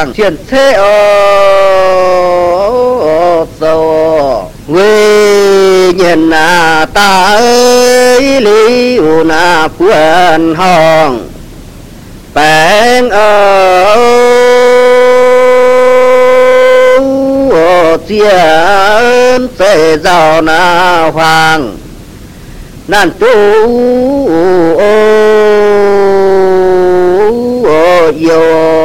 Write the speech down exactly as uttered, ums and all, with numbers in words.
hoàng triển thế ô sâu quê nhìn à ta ơi lý u na quên hòn bèn ở chiến sẽ giàu na hoàng nan chú ô yêu